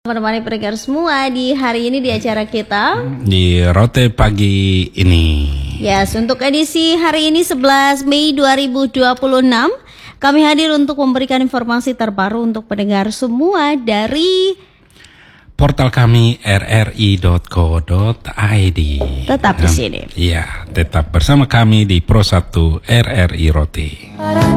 Menemani pendengar semua di hari ini di acara kita di Rote Pagi ini. Yes, untuk edisi hari ini 11 Mei 2026 kami hadir untuk memberikan informasi terbaru untuk pendengar semua dari portal kami rri.co.id. Tetap di sini. Iya, tetap bersama kami di Pro 1 RRI Rote.